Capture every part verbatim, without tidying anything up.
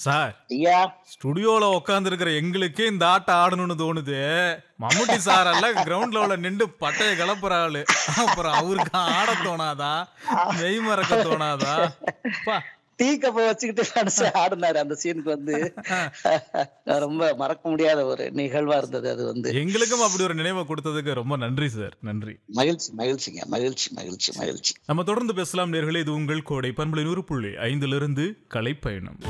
Sir, ஐயா ஸ்டுடியோல உட்கார்ந்து இருக்கிற எங்களுக்கே இந்த ஆட்டம் ஆடணும்னு தோணுது. மம்முட்டி சார் எல்லாம் கிரவுண்ட்ல உள்ள நின்று பட்டைய கிளப்புற ஆளு. அப்புறம் அவருக்கு ஆட தோணாதா, மெய் மறக்க தோணாதா? டீ கப்ப வச்சுக்கிட்டு மனசு ஆடினாரு அந்த சீனுக்கு வந்து ரொம்ப மறக்க முடியாத ஒரு நிகழ்வா இருந்தது. அது வந்து எங்களுக்கும் அப்படி ஒரு நினைவை கொடுத்ததுக்கு ரொம்ப நன்றி சார். நன்றி. மகிழ்ச்சி மகிழ்ச்சிங்க மகிழ்ச்சி மகிழ்ச்சி மகிழ்ச்சி. நம்ம தொடர்ந்து பேசலாம் நேர்களே. இது உங்கள் கோடை பண்பலை நூறு புள்ளி ஐந்திலிருந்து கலைப்பயணம்.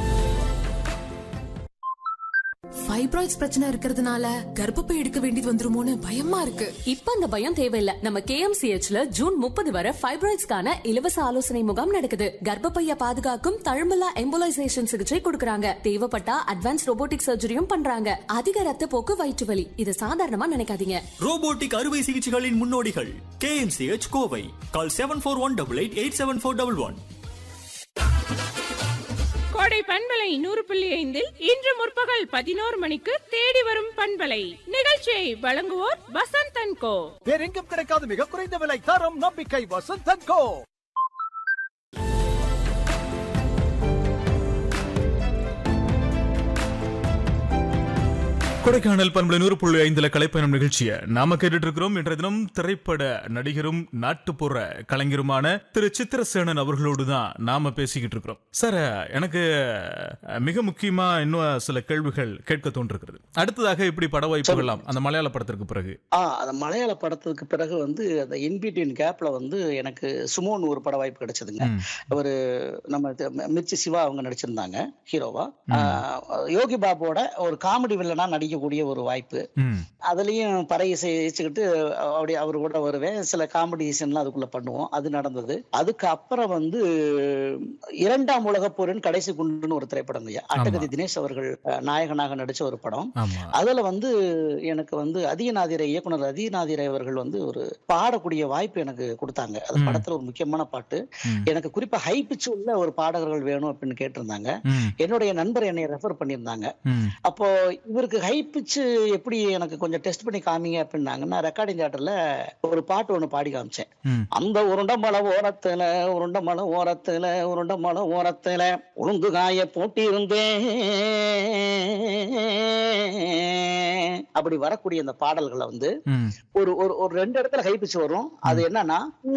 ஃபைப்ராய்ட்ஸ் பிரச்சனை இருக்கிறதுனால கர்ப்பப்பை எடுக்க வேண்டியது வந்துருமோன்னு பயமா இருக்கு. இப்ப அந்த பயம் தேவையில்ல. நம்ம கேஎம்சிஹெச்ல ஜூன் முப்பது வரை ஃபைப்ராய்ட்ஸ்க்கான இலவச ஆலோசனை முகாம் நடக்குது. கர்ப்பப்பைய பாதுகாக்கும் தழும்பலா எம்போலைசேஷன் சிகிச்சை கொடுக்கறாங்க. தேவைப்பட்டா அட்வான்ஸ் ரோபோட்டிக் சர்ஜரியும் பண்றாங்க. அதிக ரத்த போக்கு, வயிற்று வலி இது சாதாரணமா நினைக்காதீங்க. ரோபோட்டிக் அறுவை சிகிச்சைகளின் முன்னோடிகள் கேஎம்சிஹெச் கோவை. கால் seven four one double eight eight seven four double one. கோடை பண்பலை நூறு புள்ளி ஐந்தில் இன்று முற்பகல் பதினோரு மணிக்கு தேடி வரும் பண்பலை நிகழ்ச்சியை வழங்குவோர் வசந்த் அண்ட் கோ. வேறெங்கும் கிடைக்காத மிக குறைந்த விலை, தரம், நம்பிக்கை. வசந்த் அண்ட் கோ. கொடைக்கானல் பண்பலை நூறு புள்ளி ஐந்துல கலைப்பயணம் நிகழ்ச்சியை நாம கேட்டுட்டு இருக்கிறோம். இன்றைய தினம் திரைப்பட நடிகரும் நாட்டுப்புற கலைஞருமான திரு சித்திரசேனன் அவர்களோடு தான் நாம பேசிக்கிட்டு இருக்கிறோம். சார், எனக்கு மிக முக்கியமா இன்னும் சில கேள்விகள் கேட்க தோன்றிருக்கிறது. அடுத்ததாக இப்படி பட வாய்ப்புகளாம் அந்த மலையாள படத்திற்கு பிறகு ஆஹ் அந்த மலையாள படத்துக்கு பிறகு வந்து அந்த இன்பிட்வீன் கேப்ல வந்து எனக்கு சுமோன் ஒரு பட வாய்ப்பு கிடைச்சதுங்க. ஒரு நம்ம மிர்ச்சி சிவா அவங்க நடிச்சிருந்தாங்க ஹீரோவா. யோகி பாபுவோட ஒரு காமெடி வில்லனா நடிக்க கூடிய ஒரு வாய்ப்பு. அதுலயும் பறை இசைச்சுக்கிட்டு அப்படி அவரு கூட வருவேன். சில காம்படிஷன்லாம் அதுக்குள்ள பண்ணுவோம். அது நடந்தது. அதுக்கு அப்புறம் வந்து இரண்டாம் உலக போரின் கடைசி குண்டுன்னு ஒரு திரைப்படம் ஐயா, அட்டகதி தினேஷ் அவர்கள் நாயகனாக நடிச்ச ஒரு படம். அதுல வந்து எனக்கு வந்து அதிகநாதிரை இயக்குனர் அதிகநாதிரை அவர்கள் வந்து ஒரு பாடக்கூடிய வாய்ப்பு எனக்கு கொடுத்தாங்க. அது படத்துல ஒரு முக்கியமான பாட்டு. எனக்கு குறிப்பா ஹை பிச்சு உள்ள ஒரு பாடகர்கள் வேணும் அப்படின்னு கேட்டிருந்தாங்க. என்னுடைய நண்பர் என்னை ரெஃபர் பண்ணியிருந்தாங்க. அப்போ இவருக்கு ஹை பிச்சு எப்படி எனக்கு கொஞ்சம் டெஸ்ட் பண்ணி காமிங்க அப்படின்னாங்க. நான் ரெக்கார்டிங் தியேட்டர்ல ஒரு பாட்டு ஒண்ணு பாடி காமிச்சேன். அந்த உருண்ட மலை ஓரத்துல உருண்ட மலை ஓரத்துல உருண்ட மலை ஓரத்துல உளுந்து காய போட்டி இருந்தேன் அப்படி வரக்கூடிய அந்த பாடல்களை வந்து ஒரு ஒரு ரெண்டு இடத்துல ஹை பிச்சு வரும். அது என்னன்னா